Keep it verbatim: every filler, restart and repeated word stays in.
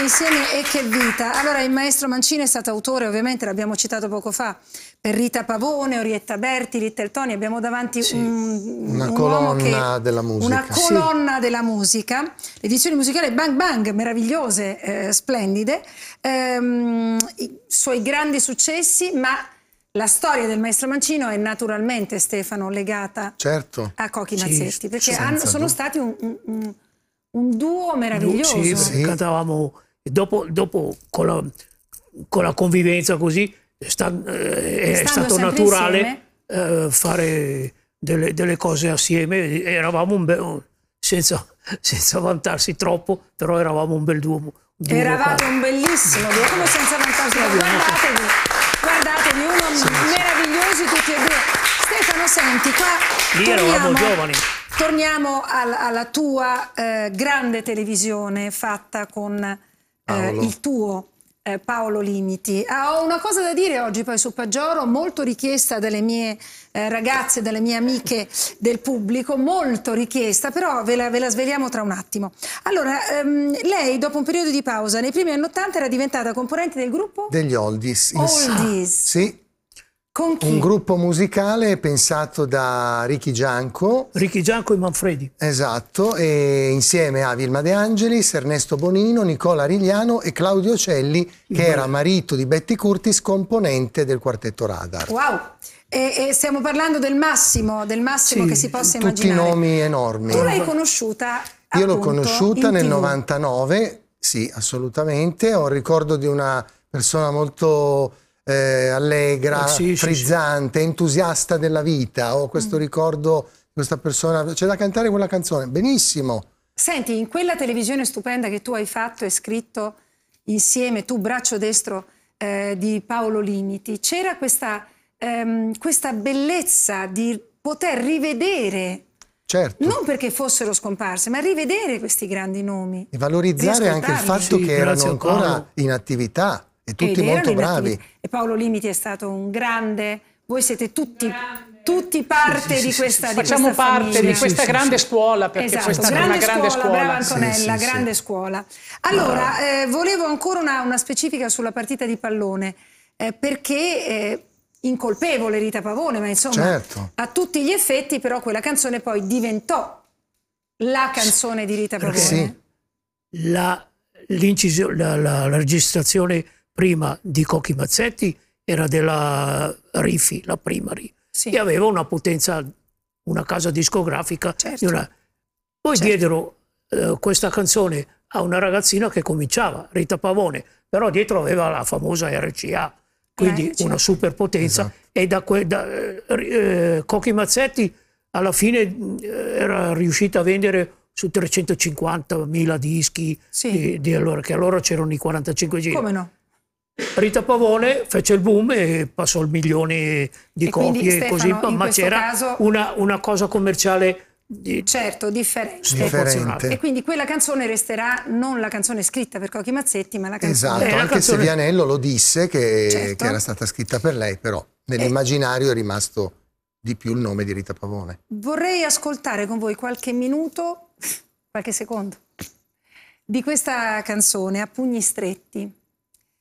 insieme e che vita. Allora, il maestro Mancino è stato autore, ovviamente l'abbiamo citato poco fa, per Rita Pavone, Orietta Berti, Little Tony. Abbiamo davanti sì, un, una un colonna che, della musica. Una colonna sì. della musica. Le edizioni musicali Bang Bang, meravigliose, eh, splendide. Ehm, I suoi grandi successi, ma la storia del maestro Mancino è naturalmente, Stefano, legata certo. a Cochi sì, Mazzetti, perché hanno, sono dubbio. stati un, un, un duo meraviglioso. Sì, sì. cantavamo, dopo, dopo con, la, con la convivenza così, sta, eh, è stato naturale eh, fare delle, delle cose assieme. Eravamo un bel, senza, senza vantarsi troppo, però eravamo un bel duo. duo Eravate un bellissimo duo, come senza vantarsi troppo. Guardatevi, guardatevi, uno sì, meravigliosi tutti e due. Stefano, senti, qua lì torniamo, eravamo giovani. Torniamo al, alla tua eh, grande televisione fatta con eh, il tuo Eh, Paolo Limiti. Ah, ho una cosa da dire oggi poi su Paggioro, molto richiesta dalle mie eh, ragazze, dalle mie amiche del pubblico, molto richiesta, però ve la, ve la sveliamo tra un attimo. Allora, ehm, lei dopo un periodo di pausa, nei primi anni ottanta era diventata componente del gruppo? Degli Oldies. Oldies. Sì. Con chi? Un gruppo musicale pensato da Ricky Gianco. Ricky Gianco e Manfredi. Esatto, e insieme a Vilma De Angelis, Ernesto Bonino, Nicola Rigliano e Claudio Celli, che era marito di Betty Curtis, componente del quartetto Radar. Wow! E, e stiamo parlando del massimo, del massimo sì, che si possa tutti immaginare. Tutti nomi enormi. Tu l'hai conosciuta? Io l'ho conosciuta nel T V. novantanove, sì, assolutamente. Ho il ricordo di una persona molto eh, allegra, eh, sì, frizzante, sì, sì. entusiasta della vita. Ho questo mm. ricordo di questa persona. C'è da cantare quella canzone, benissimo. Senti, in quella televisione stupenda che tu hai fatto e scritto insieme, tu braccio destro eh, di Paolo Limiti, c'era questa, ehm, questa bellezza di poter rivedere. Certo. Non perché fossero scomparse, ma rivedere questi grandi nomi. E valorizzare anche il fatto sì, che erano ancora in attività e tutti Ed molto bravi. E Paolo Limiti è stato un grande, voi siete tutti, tutti parte sì, sì, di questa sì, di Facciamo questa parte famiglia. di questa sì, grande sì, scuola, perché esatto, questa grande è una grande scuola, scuola. Brava Antonella, sì, sì, grande sì. scuola. Allora, ah. eh, volevo ancora una, una specifica sulla partita di pallone, eh, perché... Eh, incolpevole Rita Pavone, ma insomma certo. a tutti gli effetti però quella canzone poi diventò la canzone di Rita Pavone. Sì. La, la, la, la registrazione prima di Cochi Mazzetti era della Rifi, la prima Rifi, sì. E aveva una potenza, una casa discografica. Certo. Una... Poi certo. diedero eh, questa canzone a una ragazzina che cominciava, Rita Pavone, però dietro aveva la famosa R C A. Quindi eh, una superpotenza, esatto. E da, da eh, Cochi Mazzetti alla fine eh, era riuscita a vendere su trecentocinquantamila dischi, sì. di, di allora, che allora c'erano i quarantacinque giri. Come no? Rita Pavone fece il boom e passò il milione di e copie, Stefano, così, ma c'era caso... una, una cosa commerciale di... certo, differente. differente. E quindi quella canzone resterà non la canzone scritta per Cochi Mazzetti, ma la canzone... Esatto, eh, anche canzone... se Vianello lo disse che, certo. che era stata scritta per lei, però nell'immaginario è rimasto di più il nome di Rita Pavone. Vorrei ascoltare con voi qualche minuto, qualche secondo, di questa canzone, A pugni stretti.